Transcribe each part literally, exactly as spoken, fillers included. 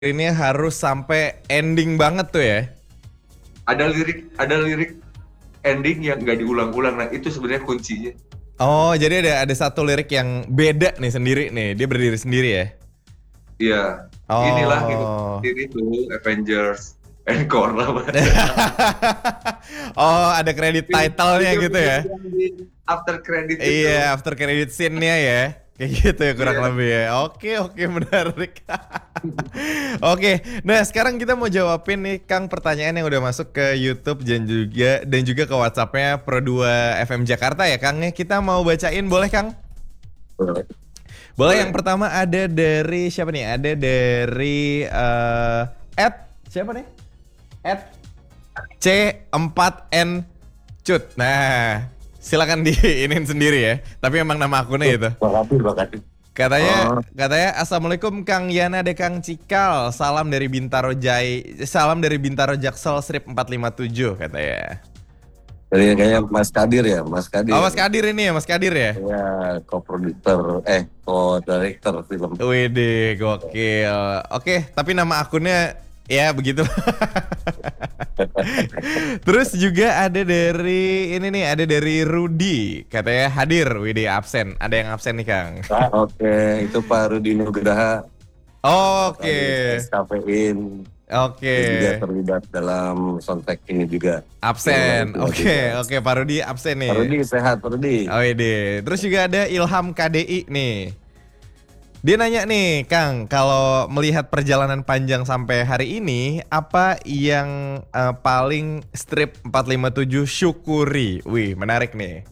ini harus sampai ending banget tuh ya. Ada lirik, ada lirik ending yang nggak diulang-ulang. Nah itu sebenarnya kuncinya. Oh, jadi ada ada satu lirik yang beda nih sendiri nih. Dia berdiri sendiri ya. Iya, inilah hidup Oh. sendiri tuh Avengers Encore lah. Oh, ada kredit title-nya gitu ya. After credit itu. Iya, after credit scene-nya ya. Kayak gitu ya kurang Iya. lebih ya. Oke, oke menarik. Oke, nah sekarang kita mau jawabin nih Kang pertanyaan yang udah masuk ke YouTube dan juga dan juga ke WhatsApp-nya Pro dua F M Jakarta ya Kang. Kita mau bacain boleh Kang? Boleh. Boleh, yang pertama ada dari siapa nih? Ada dari eh at siapa nih? At C empat N Cut. Nah, silakan diinin sendiri ya. Tapi emang nama akunnya itu. Makasih, makasih. Katanya, Oh. katanya Assalamualaikum Kang Yana de Kang Cikal. Salam dari Bintaro Jai, salam dari Bintaro Jaksel Strip empat lima tujuh katanya. Dari kayak Mas Kadir ya, Mas Kadir. Oh, Mas Kadir ini ya, Mas Kadir ya? Ya, co-producer, eh, co-director film. Widih, gokil. Oke, tapi nama akunnya ya begitu. Terus juga ada dari ini nih, ada dari Rudi, katanya hadir, widih absen. Ada yang absen nih Kang. Ah, Oke, itu Pak Rudi Nugraha. Oke, Kafein. oke. Dia juga terlibat dalam soundtrack ini juga. Absen. Ya, Oke, oke Pak Rudi absen nih. Pak Rudi sehat, Pak Rudi. Oh ini. Terus juga ada Ilham K D I nih. Dia nanya nih, Kang, kalau melihat perjalanan panjang sampai hari ini, apa yang uh, paling strip empat lima tujuh syukuri? Wih, menarik nih.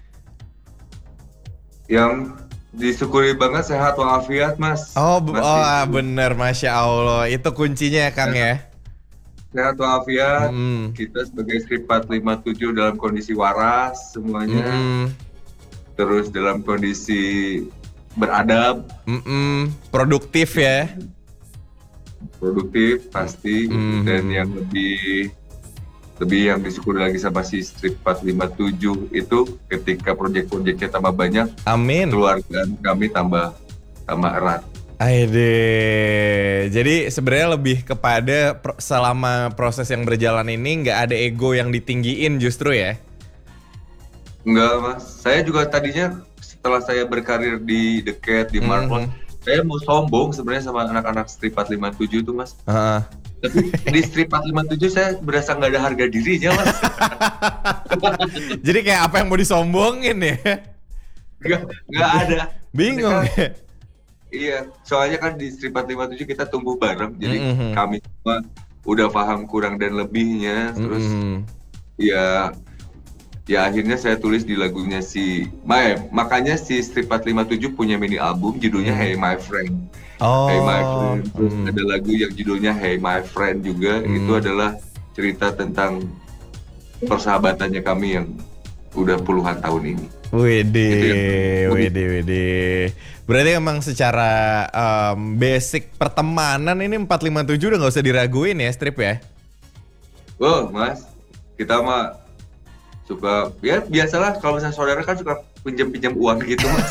Yang disyukuri banget sehat walafiat Mas. Oh, b- Masih oh ah, bener, Masya Allah. Itu kuncinya ya, Kang ya. sehat walafiat. Mm. Kita sebagai Strip empat lima tujuh dalam kondisi waras semuanya. Mm-mm. Terus dalam kondisi beradab, Mm-mm. Produktif ya. produktif pasti. Mhm. Dan yang lebih lebih yang disyukuri lagi sama si Strip empat lima tujuh itu ketika proyek-proyeknya tambah banyak, Amin. keluarga kami tambah tambah erat. Aide. Jadi sebenarnya lebih kepada pro- selama proses yang berjalan ini nggak ada ego yang ditinggiin justru ya. Enggak Mas, saya juga tadinya setelah saya berkarir di The Cat, di Marvel, Mhm. saya mau sombong sebenarnya sama anak-anak Strip empat lima tujuh itu Mas. Heeh. Tapi di Strip empat lima tujuh saya berasa nggak ada harga dirinya Mas. Jadi kayak apa yang mau disombongin ya? Nggak, nggak ada. Bingung. Mereka- Iya, soalnya kan di Strip empat lima tujuh kita tumbuh bareng, jadi Mhm. kami semua udah paham kurang dan lebihnya, terus Mhm. ya ya akhirnya saya tulis di lagunya si Mae, makanya si Strip empat lima tujuh punya mini album judulnya Hmm. Hey My Friend. Oh. Hey My Friend, terus Mhm. ada lagu yang judulnya Hey My Friend juga, Hmm. itu adalah cerita tentang persahabatannya kami yang udah puluhan tahun ini. Widih, Gitu ya. widih, widih. Berarti emang secara em, basic pertemanan ini empat lima tujuh udah nggak usah diraguin ya strip ya? Oh Mas, kita mah suka, ya biasalah kalau misalnya saudara kan suka pinjam-pinjam uang gitu Mas.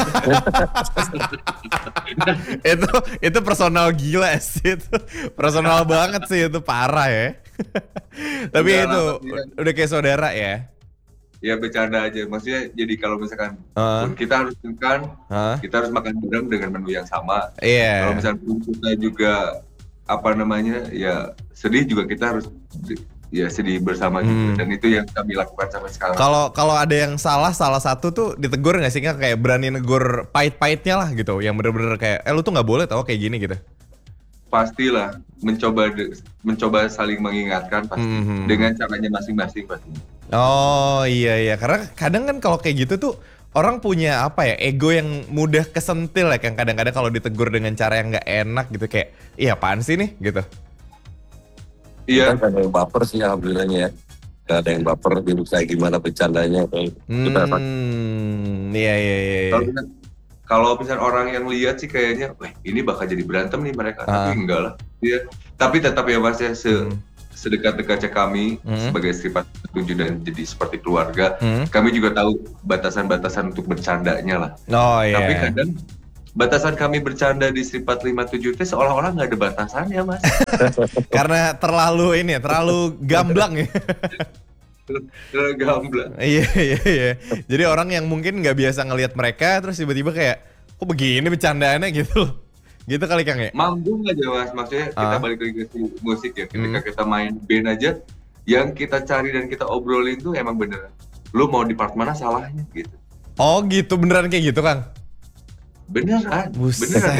itu itu personal gila sih itu personal banget sih itu parah ya. Tapi Udah itu lama sih, ya. udah kayak saudara ya. Ya bercanda aja, maksudnya jadi kalau misalkan Heeh. pun kita harus makan, Hah? kita harus makan bareng dengan menu yang sama. Iya. Kalau misalkan pun kita juga apa namanya ya sedih juga kita harus ya sedih bersama Hmm. juga, dan itu yang kami lakukan sampai sekarang. Kalau kalau ada yang salah salah satu tuh ditegur nggak sih Kak? Kayak berani negur pahit-pahitnya lah gitu, yang bener-bener kayak eh lu tuh nggak boleh tau kayak gini gitu. Pastilah mencoba de- mencoba saling mengingatkan pasti Mhm. dengan caranya masing-masing pasti. Oh iya iya, karena kadang kan kalau kayak gitu tuh orang punya apa ya, ego yang mudah kesentil ya, yang kadang-kadang kalau ditegur dengan cara yang nggak enak gitu kayak iya apaan sih nih gitu. Iya. Kan ada yang baper sih alhamdulillahnya ya. Gak ada yang baper, bingung saya gimana bercandanya. Kita Hmm, iya iya iya. iya. Kalau misalnya, kalau misalnya orang yang lihat sih kayaknya, wah ini bakal jadi berantem nih mereka, Ah. tapi enggak lah. Iya. Tapi tetap ya Mas ya, se Hmm. sedekat-dekatnya kami Hmm. sebagai Strip tujuh dan jadi seperti keluarga, Hmm. kami juga tahu batasan-batasan untuk bercandanya lah. Oh iya. Tapi kadang batasan kami bercanda di Strip empat lima tujuh itu seolah-olah nggak ada batasannya, Mas. Karena terlalu ini ya, terlalu gamblang ya. Terlalu gamblang. Iya iya iya. Jadi orang yang mungkin nggak biasa ngelihat mereka terus tiba-tiba kayak kok begini bercandaannya gitu loh. Gitu kali Kang ya? Manggung aja, Mas. Maksudnya kita Ah. balik lagi ke musik ya. Ketika Hmm. kita main band aja, yang kita cari dan kita obrolin tuh emang beneran. Lu mau di part mana salahnya gitu. Oh gitu, beneran kayak gitu Kang? Beneran, Buset. beneran.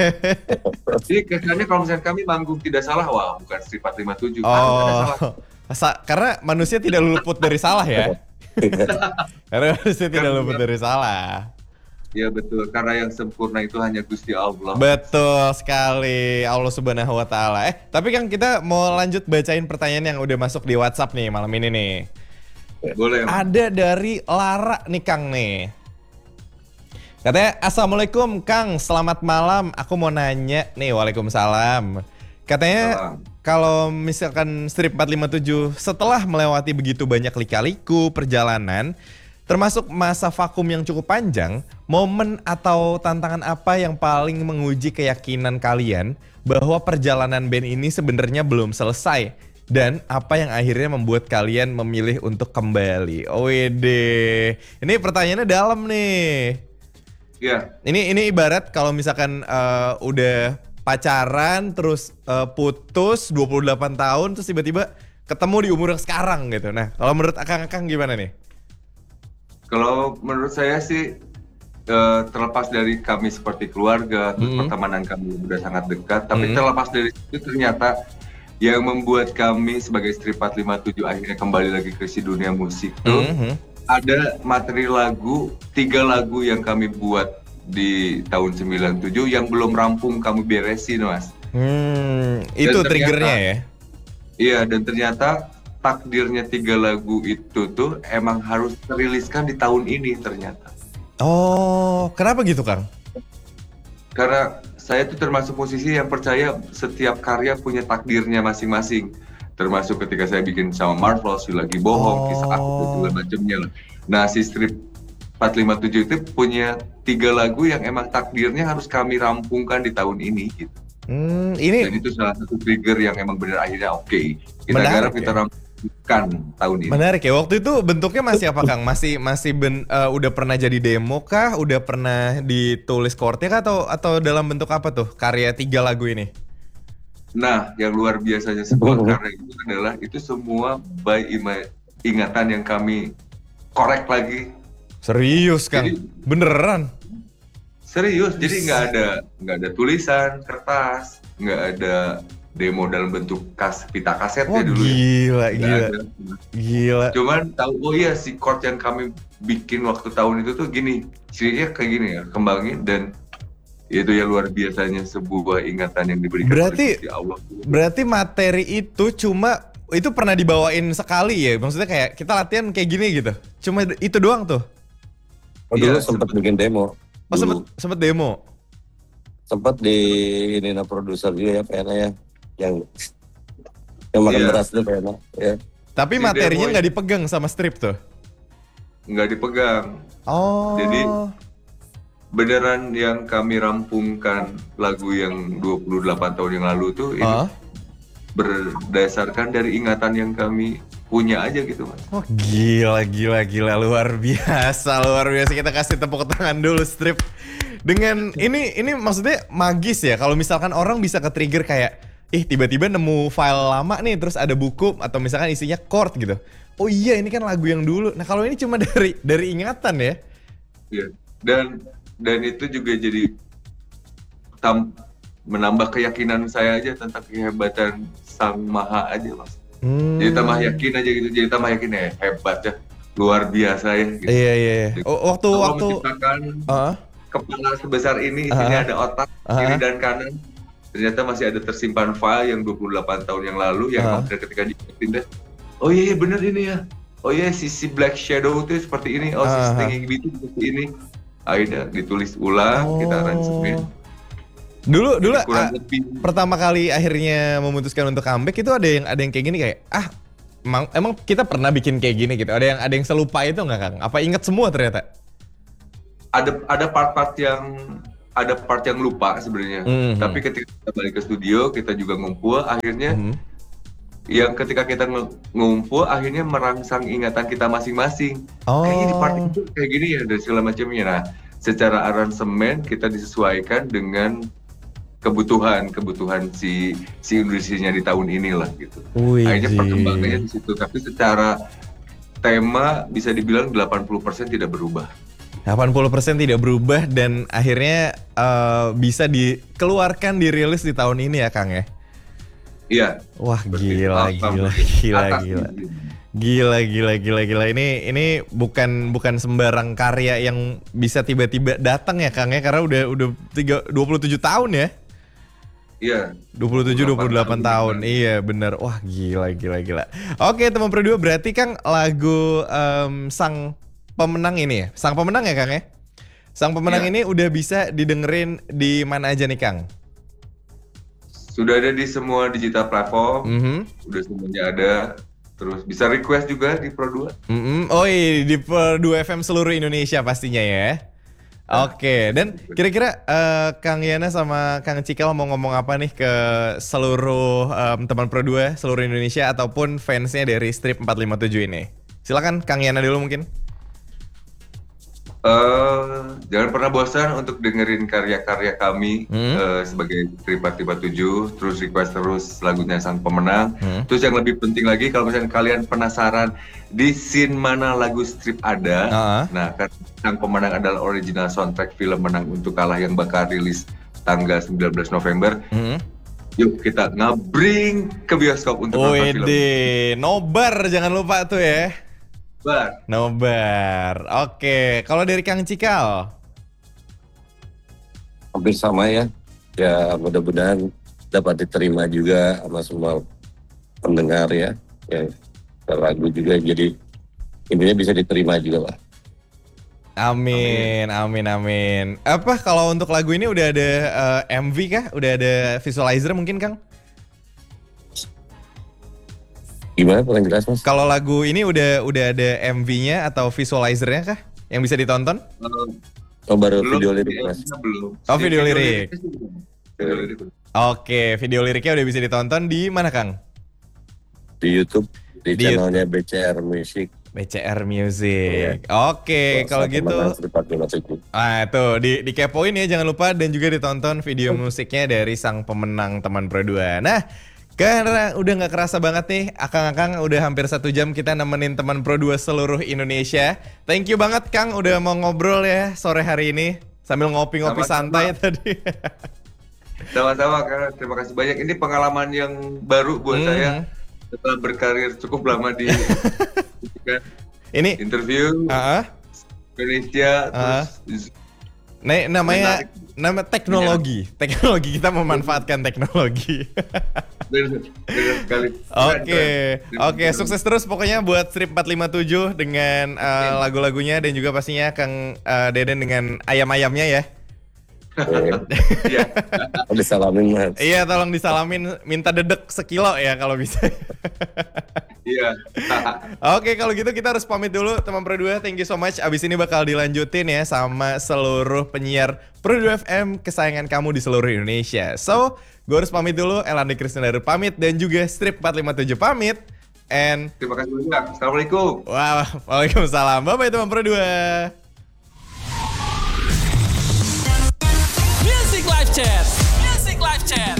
Jadi kesannya kalau misalnya kami manggung tidak salah, wah bukan Strip empat lima tujuh. Ah, nggak ada salah. Oh, Sa- karena manusia tidak luput dari salah ya. Karena manusia tidak luput dari salah. Ya betul, karena yang sempurna itu hanya Gusti Allah. Betul sekali, Allah Subhanahu wa taala. Eh, tapi Kang kita mau lanjut bacain pertanyaan yang udah masuk di WhatsApp nih malam ini nih. Boleh, Mas. Ada dari Lara nih Kang nih. Katanya, Assalamualaikum Kang, selamat malam. Aku mau nanya nih, Waalaikumsalam. Katanya Salam. kalau misalkan Strip empat lima tujuh setelah melewati begitu banyak lika-liku perjalanan, termasuk masa vakum yang cukup panjang, momen atau tantangan apa yang paling menguji keyakinan kalian bahwa perjalanan band ini sebenarnya belum selesai? Dan apa yang akhirnya membuat kalian memilih untuk kembali? Wede, ini pertanyaannya dalam nih. Ya, Ini ini ibarat kalau misalkan eh, udah pacaran terus eh, putus dua puluh delapan tahun terus tiba-tiba ketemu di umur yang sekarang gitu. Nah, kalau menurut Akang-akang gimana nih? kalau menurut saya sih eh, terlepas dari kami seperti keluarga, terus Mm-mm. pertemanan kami udah sangat dekat, tapi Mm-mm. terlepas dari itu ternyata yang membuat kami sebagai Strip empat lima tujuh akhirnya kembali lagi ke si dunia musik tuh Mhm. ada materi lagu, tiga lagu yang kami buat di tahun sembilan tujuh yang belum rampung kami beresin, Mas. Hmm, itu Dan ternyata- triggernya ya. Iya, dan ternyata takdirnya tiga lagu itu tuh emang harus teriliskan di tahun ini ternyata. Oh, kenapa gitu, Kang? Karena saya tuh termasuk musisi yang percaya setiap karya punya takdirnya masing-masing. Termasuk ketika saya bikin sama Marvel, si lagi bohong, Oh. kisah aku dan segala macamnya lah. Nah, si Strip empat lima tujuh itu punya tiga lagu yang emang takdirnya harus kami rampungkan di tahun ini gitu. Hmm, Dan ini itu salah satu trigger yang emang benar akhirnya oke. Kita Menarik garap, ya. kita rampungkan tahun ini. menarik ya. Waktu itu bentuknya masih apa, Kang? Masih masih ben, eh, udah pernah jadi demo kah? Udah pernah ditulis chordnya kah? Atau atau dalam bentuk apa tuh karya tiga lagu ini? Nah, yang luar biasanya sebuah karya itu adalah itu semua by ima- ingatan yang kami korek lagi. Serius, Kang? Jadi- Beneran? Serius, jadi nggak ada nggak ada tulisan, kertas, nggak ada demo dalam bentuk kas pita kaset Wah, ya dulu. ya. gila, Nggak gila. ada. Gila. Cuman tahu, oh iya si chord yang kami bikin waktu tahun itu tuh gini, cirinya kayak gini ya, kembangin dan itu ya luar biasanya sebuah ingatan yang diberikan Berarti- oleh Gusti Allah. Berarti materi itu cuma itu pernah dibawain sekali ya? Maksudnya kayak kita latihan kayak gini gitu. Cuma itu doang tuh. Oh, dulu Iya, sempat bikin demo. Oh, sempet, Dulu sempet demo. sempat di ini na produser dia ya, P N A ya, yang yang makan Iya. beras itu P N A ya. Tapi Si materinya demo nggak dipegang sama strip tuh. Nggak dipegang. Oh. Jadi- Beneran yang kami rampungkan lagu yang dua puluh delapan tahun yang lalu tuh ini Ah? berdasarkan dari ingatan yang kami punya aja gitu, Mas. Oh, gila, gila, gila, luar biasa, luar biasa. Kita kasih tepuk tangan dulu strip. Dengan ini, ini maksudnya magis ya. Kalau misalkan orang bisa ke-trigger kayak, ih tiba-tiba nemu file lama nih, terus ada buku atau misalkan isinya chord gitu. Oh iya, ini kan lagu yang dulu. Nah kalau ini cuma dari dari ingatan ya. Iya. Dan dan itu juga jadi tam, menambah keyakinan saya aja tentang kehebatan Sang Maha aja, Mas. Hmm. Jadi tambah yakin aja gitu, jadi tambah yakin ya hebat ya, luar biasa ya. Gitu. Iya iya. iya. Oh, waktu Allah waktu. menciptakan Ah, kepala sebesar ini, isinya Ah. ada otak Ah. kiri dan kanan. Ternyata masih ada tersimpan file yang dua puluh delapan tahun yang lalu yang Ah. emang ketika dipindah. Oh iya, iya bener ini ya. Oh iya, sisi Black Shadow itu seperti ini. Oh, Ah. sisi Stinging Bee itu seperti ini. Akhirnya ditulis ulang, kita aransemen. Dulu dulu Kurang ah, lebih pertama kali akhirnya memutuskan untuk comeback itu ada yang ada yang kayak gini kayak ah emang, emang kita pernah bikin kayak gini gitu. Ada yang ada yang selupa itu nggak, Kang? Apa inget semua ternyata? ada ada part-part yang ada part yang lupa sebenarnya. Mhm. Tapi ketika kita balik ke studio, kita juga ngumpul, akhirnya Mhm. yang ketika kita nge- ngumpul, akhirnya merangsang ingatan kita masing-masing. Oh. Kayaknya di part itu kayak gini ya, dan segala macamnya. Nah, secara aransemen kita disesuaikan dengan kebutuhan kebutuhan si si Indonesianya di tahun inilah gitu. Wih, Akhirnya Ji. perkembangannya di situ. Tapi secara tema bisa dibilang delapan puluh persen tidak berubah. delapan puluh persen tidak berubah dan akhirnya eh, bisa dikeluarkan, dirilis di tahun ini ya Kang ya? Iya. Wah Seperti gila, itu. gila, gila, Atas gila. ini. Gila, gila, gila, gila. Ini ini bukan bukan sembarang karya yang bisa tiba-tiba datang ya Kang ya, karena udah udah tiga, dua puluh tujuh tahun ya. Iya. dua puluh tujuh dua puluh delapan tahun. Iya, bener. Wah, gila, gila, gila. Oke, teman berdua, berarti Kang lagu em, Sang Pemenang ini ya. Sang Pemenang ya Kang ya? Sang Pemenang Iya. ini udah bisa didengerin di mana aja nih Kang? Sudah ada di semua digital platform, Mhm. udah semuanya ada. Terus bisa request juga di Pro dua. Mhm. Oh iya, di Per dua F M seluruh Indonesia pastinya ya. Oke, dan kira-kira eh, Kang Yana sama Kang Cikal mau ngomong apa nih ke seluruh em, teman Pro dua seluruh Indonesia ataupun fansnya dari Strip empat lima tujuh ini? Silakan Kang Yana dulu mungkin. Eh, jangan pernah bosan untuk dengerin karya-karya kami Hmm. eh, sebagai Strip empat lima tujuh. Terus request terus lagunya Sang Pemenang. Hmm. Terus yang lebih penting lagi, kalau misalnya kalian penasaran di scene mana lagu Strip ada, Ah. nah kan Sang Pemenang adalah original soundtrack film Menang Untuk Kalah yang bakal rilis tanggal sembilan belas November. Mhm. Yuk kita ngabring ke bioskop untuk nonton film. Wede, nobar jangan lupa tuh ya. Bar. Nobar. Oke, kalau dari Kang Cikal. Hampir sama ya. Ya mudah-mudahan dapat diterima juga sama semua pendengar ya. Ya lagu juga jadi intinya bisa diterima juga lah. Amin, amin, amin. Apa kalau untuk lagu ini udah ada eh, M V kah? Udah ada visualizer mungkin Kang? Gimana kurang jelas mas? Kalau lagu ini udah udah ada M V-nya atau visualizernya kah yang bisa ditonton? Eh, Oh baru belum, video lirik eh, mas. belum. Oh, video lirik. liriknya sih belum. Video lirik belum. Oke, video liriknya udah bisa ditonton di mana Kang? Di YouTube di, Di channelnya B C R Music. B C R Music. Oke, kalau gitu. Ah tuh di dikepoin ya jangan lupa, dan juga ditonton video musiknya dari sang pemenang teman Pro dua. Nah, karena udah nggak kerasa banget nih, Akang-akang udah hampir satu jam kita nemenin teman Pro dua seluruh Indonesia. Thank you banget Kang udah mau ngobrol ya sore hari ini sambil ngopi-ngopi Sama-sama. santai tadi. Sama-sama Kak, terima kasih banyak. Ini pengalaman yang baru buat Hmm. saya setelah berkarir cukup lama di kan, Ini interview ah, Indonesia, Ah. terus nah, namanya Menarik. nama teknologi. Teknologi kita memanfaatkan teknologi. benar benar sekali. Oke, Keren, keren. oke, sukses terus pokoknya buat Strip empat lima tujuh dengan uh, lagu-lagunya, dan juga pastinya Kang uh, Deden dengan ayam-ayamnya ya. Iya. Oh disalamin mas. Iya, tolong disalamin, minta dedek sekilo ya kalau bisa. Iya. Oke, kalau gitu kita harus pamit dulu teman Pro dua. Thank you so much. Abis ini bakal dilanjutin ya sama seluruh penyiar Pro dua F M kesayangan kamu di seluruh Indonesia. So, gue harus pamit dulu. Elandi Krisnandar pamit, dan juga Strip empat lima tujuh pamit. And Terima kasih banyak. Assalamualaikum. wah, waalaikumsalam. Bye-bye teman Pro dua. Music Live Chat. Music Live Chat.